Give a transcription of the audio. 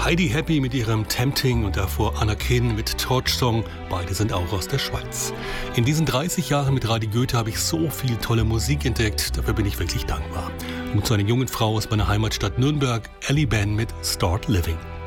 Heidi Happy mit ihrem Tempting und davor Anna Kinn mit Torch Song. Beide sind auch aus der Schweiz. In diesen 30 Jahren mit Radio Goethe habe ich so viel tolle Musik entdeckt. Dafür bin ich wirklich dankbar. Nun zu einer jungen Frau aus meiner Heimatstadt Nürnberg, Ellie Ben mit Start Living.